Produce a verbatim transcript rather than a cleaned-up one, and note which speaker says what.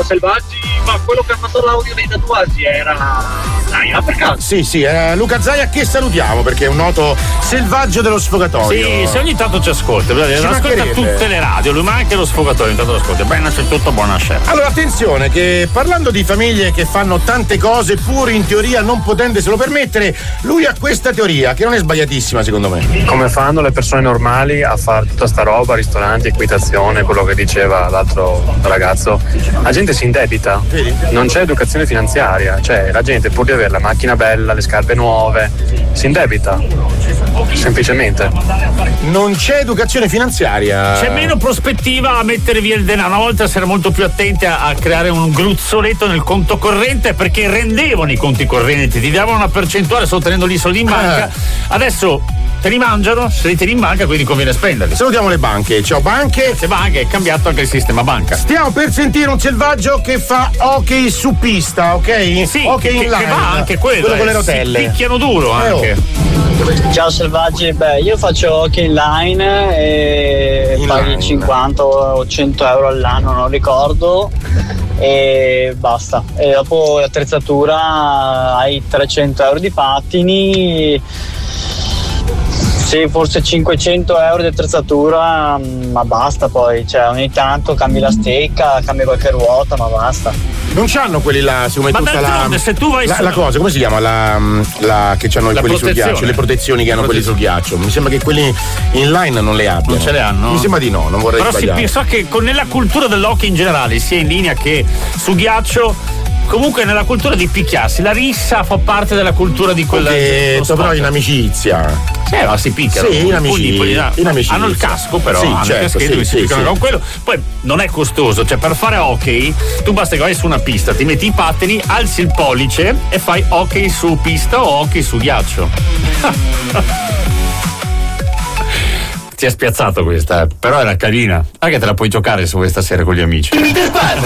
Speaker 1: Ciao Selvaggi, ma quello che ha fatto l'audio dei tatuaggi era Zaia per caso?
Speaker 2: Sì, sì, era Luca Zaia, che salutiamo perché è un noto selvaggio dello sfogatoio.
Speaker 3: Sì, se ogni tanto ci ascolta, ci ascolta tutte le radio, lui ma anche lo sfogatoio, intanto lo ascolta. Beh, innanzitutto buonasera.
Speaker 2: Allora attenzione che parlando di famiglie che fanno tante cose pur in teoria non potendoselo permettere, lui ha questa teoria che non è sbagliatissima secondo me.
Speaker 4: Come fanno le persone normali a fare tutta sta roba, ristoranti, equitazione, quello che diceva l'altro ragazzo? La gente si indebita, non c'è educazione finanziaria, cioè la gente pur di avere la macchina bella, le scarpe nuove, si indebita, semplicemente.
Speaker 2: Non c'è educazione finanziaria.
Speaker 3: C'è meno prospettiva a mettere via il denaro. Una volta si era molto più attenti a, a creare un gruzzoletto nel conto corrente perché rendevano i conti correnti, ti davano una percentuale solo tenendo lì i soldi in banca. Adesso te li mangiano, se li tieni in banca, quindi conviene spenderli.
Speaker 2: Salutiamo le banche. Ciao banche.
Speaker 3: Le banche, è cambiato anche il sistema banca.
Speaker 2: Stiamo per sentire un selvaggio che fa hockey su pista, ok?
Speaker 3: Sì,
Speaker 2: hockey
Speaker 3: che,
Speaker 2: in line.
Speaker 3: Che va anche quello,
Speaker 2: quello
Speaker 3: eh,
Speaker 2: con le rotelle.
Speaker 3: Si picchiano duro anche.
Speaker 2: Eh,
Speaker 5: oh. Ciao Selvaggi, beh io faccio hockey in line e
Speaker 2: in
Speaker 5: paghi
Speaker 2: line.
Speaker 5: cinquanta o cento euro all'anno, non ricordo, e basta. E dopo l'attrezzatura hai trecento euro di pattini, sì, forse cinquecento euro di attrezzatura, ma basta poi, cioè ogni tanto cambi la stecca, cambi qualche ruota, ma basta.
Speaker 2: Non c'hanno quelli là, siccome
Speaker 3: Ma
Speaker 2: tutta la,
Speaker 3: se tu vai
Speaker 2: la,
Speaker 3: su...
Speaker 2: la cosa, come si chiama? La, la che hanno
Speaker 3: La
Speaker 2: quelli sul
Speaker 3: protezione.
Speaker 2: ghiaccio, le protezioni che hanno quelli sul ghiaccio. Mi sembra che quelli in line non le abbiano.
Speaker 3: Non ce le hanno?
Speaker 2: Mi sembra di no, non vorrei
Speaker 3: Però
Speaker 2: sbagliare.
Speaker 3: si, so che con, nella cultura dell'hockey in generale, sia in linea che su ghiaccio, comunque nella cultura di picchiarsi, la rissa fa parte della cultura di quella.
Speaker 2: Che però in amicizia.
Speaker 3: Eh, ma si picchiano.
Speaker 2: Sì, in, amici,
Speaker 3: pugni, pugni,
Speaker 2: in amicizia.
Speaker 3: Hanno il casco, però
Speaker 2: sì,
Speaker 3: hanno
Speaker 2: certo,
Speaker 3: il caschetto
Speaker 2: sì,
Speaker 3: che si
Speaker 2: sì,
Speaker 3: piccano
Speaker 2: sì.
Speaker 3: con quello. Poi non è costoso, cioè per fare hockey tu basta che vai su una pista, ti metti i pattini, alzi il pollice e fai hockey su pista o hockey su ghiaccio. Ti è spiazzato questa, però era carina. Anche te la puoi giocare su questa sera con gli amici.